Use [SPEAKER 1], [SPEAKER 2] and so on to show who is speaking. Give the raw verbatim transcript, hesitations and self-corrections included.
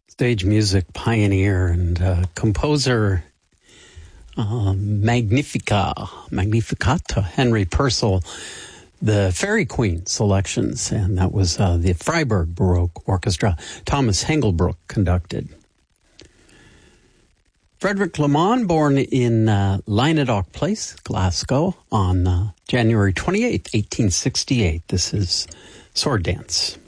[SPEAKER 1] Stage music pioneer and uh, composer uh, Magnifica, Magnificata, Henry Purcell, the Fairy Queen selections, and that was uh, the Freiburg Baroque Orchestra. Thomas Hengelbrook conducted. Frederick Lamond, born in uh, Lynedoch Place, Glasgow, on uh, January twenty-eighth, eighteen sixty-eight. This is Sword Dance.